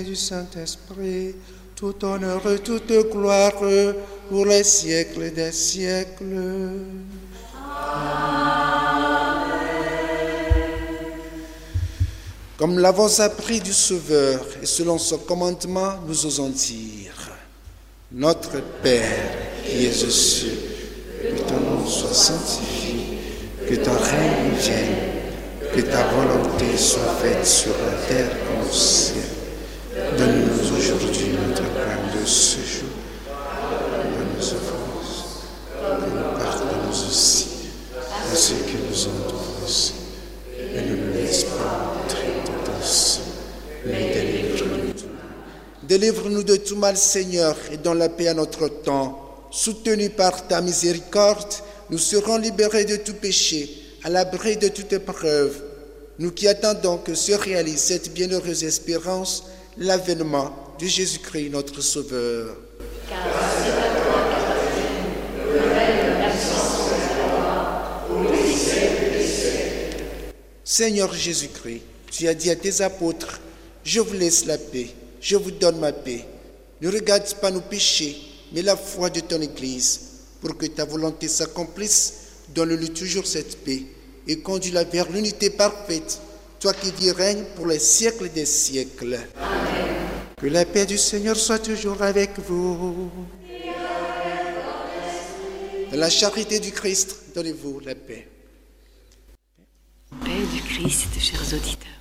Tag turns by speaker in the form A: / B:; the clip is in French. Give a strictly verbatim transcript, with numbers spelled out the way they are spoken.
A: du Saint-Esprit, tout honneur et toute gloire pour les siècles des siècles. Amen. Comme l'avons appris du Sauveur et selon son commandement, nous osons dire: Notre Père qui es aux cieux, que ton nom soit sanctifié, que ton règne vienne, que ta volonté soit faite sur la terre comme au ciel. Donne-nous aujourd'hui notre pain de ce jour. Donne-nous offenses, que nous pardonnons aussi à ceux qui nous ont offensés. Et ne nous laisse pas entrer en tentation, mais délivre-nous du mal. Délivre-nous de tout mal, Seigneur, et donne la paix à notre temps. Soutenus par ta miséricorde, nous serons libérés de tout péché, à l'abri de toute épreuve. Nous qui attendons que se réalise cette bienheureuse espérance, l'avènement de Jésus-Christ, notre Sauveur.
B: Car c'est à toi qu'appartient le règne, la puissance et la gloire, pour les siècles des siècles.
A: Seigneur Jésus-Christ, tu as dit à tes apôtres: Je vous laisse la paix, je vous donne ma paix. Ne regarde pas nos péchés, mais la foi de ton Église. Pour que ta volonté s'accomplisse, donne-lui toujours cette paix et conduis-la vers l'unité parfaite, toi qui dis règne pour les siècles des siècles.
B: Amen.
A: Que la paix du Seigneur soit toujours avec vous. Dans la charité du Christ, donnez-vous la paix.
C: Paix du Christ, chers auditeurs.